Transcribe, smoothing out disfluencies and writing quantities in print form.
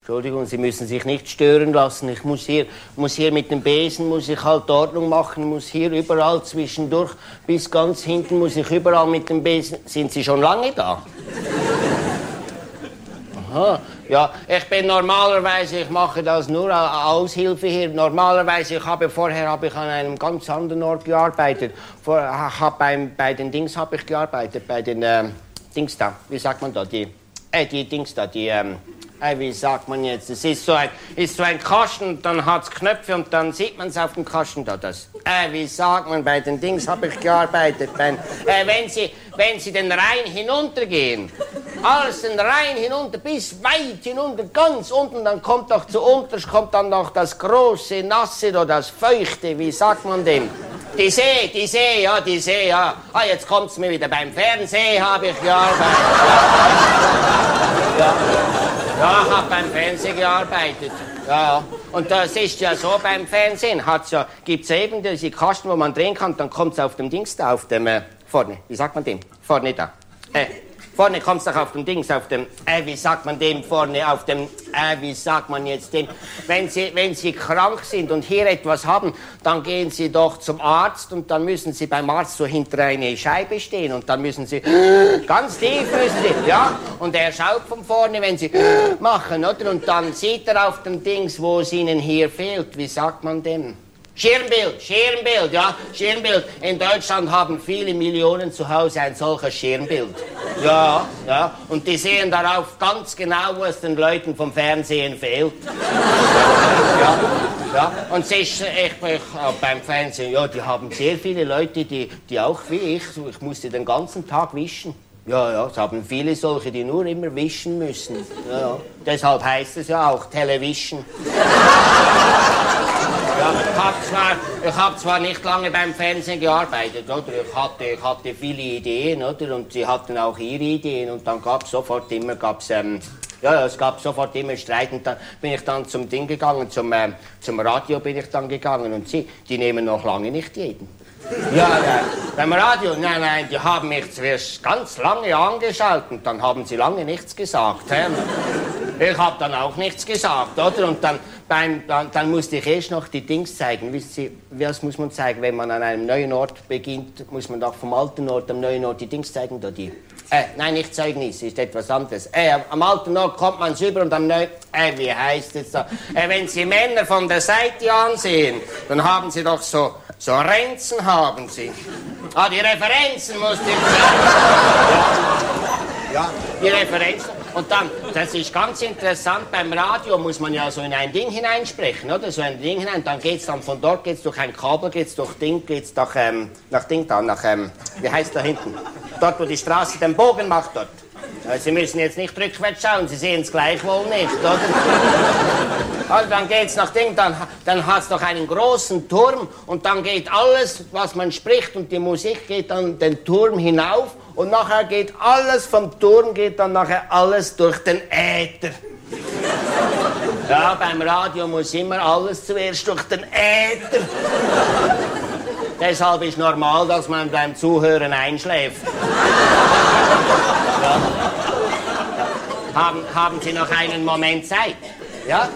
Entschuldigung, Sie müssen sich nicht stören lassen. Ich muss hier mit dem Besen muss ich halt Ordnung machen, muss hier überall zwischendurch bis ganz hinten muss ich überall mit dem Besen. Sind Sie schon lange da? Aha, ja, ich bin normalerweise, ich mache das nur als Aushilfe hier. Normalerweise, vorher habe ich an einem ganz anderen Ort gearbeitet. Bei den Dings habe ich gearbeitet, bei den Dings da, wie sagt man da, die Dings da, wie sagt man jetzt, es ist so ein Kasten, dann hat es Knöpfe und dann sieht man es auf dem Kasten da, das. Wie sagt man, bei den Dings habe ich gearbeitet, wenn Sie den Rhein hinuntergehen, alles den Rhein hinunter, bis weit hinunter, ganz unten, dann kommt doch kommt dann noch das große, nasse oder das feuchte, wie sagt man dem? Die See, ja. Ah, jetzt kommt's mir wieder, beim Fernsehen habe ich gearbeitet. Ja, ich habe beim Fernsehen gearbeitet. Ja. Und das ist ja so beim Fernsehen. Gibt's eben diese Kasten, wo man drehen kann, dann kommt's auf dem Dings da, auf dem, vorne, wie sagt man dem? Vorne da. Vorne kommt's doch auf dem Dings, auf dem, wie sagt man dem vorne, auf dem, wie sagt man jetzt dem? Wenn Sie krank sind und hier etwas haben, dann gehen Sie doch zum Arzt und dann müssen Sie beim Arzt so hinter eine Scheibe stehen und dann müssen Sie, ganz tief müssen Sie, ja, und er schaut von vorne, wenn Sie machen, oder? Und dann sieht er auf dem Dings, wo es Ihnen hier fehlt, wie sagt man dem? Schirmbild, ja, Schirmbild. In Deutschland haben viele Millionen zu Hause ein solches Schirmbild. Ja. Und die sehen darauf ganz genau, wo es den Leuten vom Fernsehen fehlt. Ja. Und beim Fernsehen, ja, die haben sehr viele Leute, die auch wie ich musste den ganzen Tag wischen. Ja, es haben viele solche, die nur immer wischen müssen. Ja. Deshalb heißt es ja auch Television. Ja, ich hab zwar nicht lange beim Fernsehen gearbeitet, oder? Ich hatte viele Ideen, oder? Und sie hatten auch ihre Ideen und dann es gab sofort immer Streit und dann bin ich dann zum Ding gegangen, zum Radio bin ich dann gegangen und die nehmen noch lange nicht jeden. Ja, beim Radio, nein, die haben mich zuerst ganz lange angeschaut und dann haben sie lange nichts gesagt. Ich habe dann auch nichts gesagt, oder? Und dann musste ich erst noch die Dings zeigen. Wisst ihr, was muss man zeigen, wenn man an einem neuen Ort beginnt? Muss man doch vom alten Ort am neuen Ort die Dings zeigen, da die? Nein, nicht Zeugnis, ist etwas anderes. Am alten Ort kommt man rüber und am neuen... wie heißt es da? Wenn Sie Männer von der Seite ansehen, dann haben sie doch so Renzen haben sie. Die Referenzen musste ich... Ja, die Referenzen. Und dann, das ist ganz interessant, beim Radio muss man ja so in ein Ding hineinsprechen, oder? So ein Ding hinein, dann geht's dann von dort, geht's durch ein Kabel, geht's durch Ding, geht's nach Ding da, wie heißt da hinten? Dort, wo die Straße den Bogen macht, dort. Sie müssen jetzt nicht rückwärts schauen, Sie sehen es gleichwohl nicht, oder? Also dann geht's nach Ding, dann hat's doch einen großen Turm und dann geht alles, was man spricht und die Musik geht dann den Turm hinauf und nachher geht alles vom Turm, geht dann nachher alles durch den Äther. Ja, beim Radio muss immer alles zuerst durch den Äther. Deshalb ist normal, dass man beim Zuhören einschläft. Ja. Haben Sie noch einen Moment Zeit? Ja?